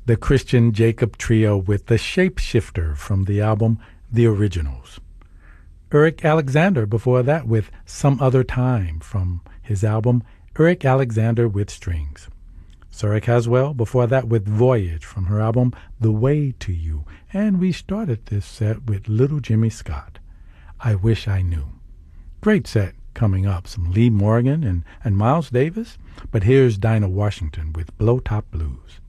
the Christian Jacob Trio with The Shapeshifter from the album The Originals. Eric Alexander before that with Some Other Time from his album Eric Alexander with Strings. Sarah Caswell before that with Voyage from her album The Way to You. And we started this set with Little Jimmy Scott, I Wish I Knew. Great set coming up, some Lee Morgan and Miles Davis, but here's Dinah Washington with Blow Top Blues.